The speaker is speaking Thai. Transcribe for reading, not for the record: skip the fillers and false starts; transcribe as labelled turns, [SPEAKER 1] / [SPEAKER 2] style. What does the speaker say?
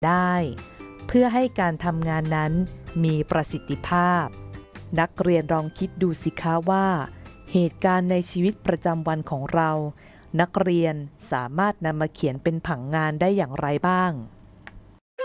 [SPEAKER 1] ได้เพื่อให้การทำงานนั้นมีประสิทธิภาพนักเรียนลองคิดดูสิคะว่าเหตุการณ์ในชีวิตประจำวันของเรานักเรียนสามารถนำมาเขียนเป็นผังงานได้อย่างไรบ้าง